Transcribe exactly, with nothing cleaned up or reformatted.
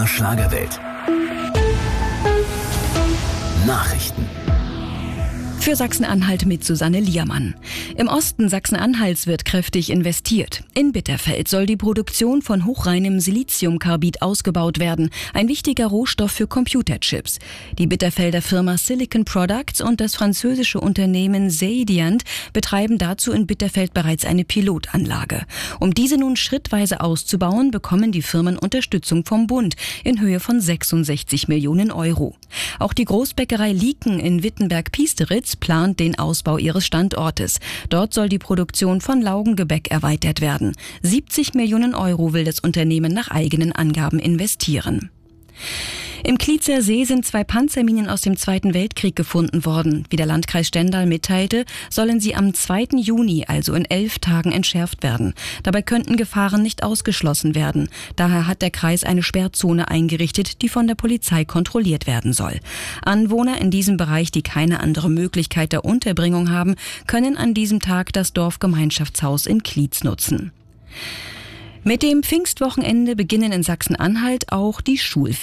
der Schlagerwelt. Nachrichten. Für Sachsen-Anhalt mit Susanne Liermann. Im Osten Sachsen-Anhalts wird kräftig investiert. In Bitterfeld soll die Produktion von hochreinem Siliziumkarbid ausgebaut werden, ein wichtiger Rohstoff für Computerchips. Die Bitterfelder Firma Silicon Products und das französische Unternehmen Zediant betreiben dazu in Bitterfeld bereits eine Pilotanlage. Um diese nun schrittweise auszubauen, bekommen die Firmen Unterstützung vom Bund in Höhe von sechsundsechzig Millionen Euro. Auch die Großbäckerei Lieken in Wittenberg-Piesteritz plant den Ausbau ihres Standortes. Dort soll die Produktion von Laugengebäck erweitert werden. siebzig Millionen Euro will das Unternehmen nach eigenen Angaben investieren. Im Klietzer See sind zwei Panzerminen aus dem Zweiten Weltkrieg gefunden worden. Wie der Landkreis Stendal mitteilte, sollen sie am zweiten Juni, also in elf Tagen, entschärft werden. Dabei könnten Gefahren nicht ausgeschlossen werden. Daher hat der Kreis eine Sperrzone eingerichtet, die von der Polizei kontrolliert werden soll. Anwohner in diesem Bereich, die keine andere Möglichkeit der Unterbringung haben, können an diesem Tag das Dorfgemeinschaftshaus in Klietz nutzen. Mit dem Pfingstwochenende beginnen in Sachsen-Anhalt auch die Schulferien.